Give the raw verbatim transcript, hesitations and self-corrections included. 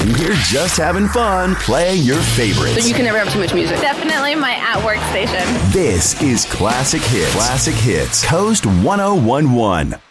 when you're just having fun playing your favorites. So you can never have too much music. Definitely my at-work station. This is Classic Hits. Classic Hits. Coast one oh one one.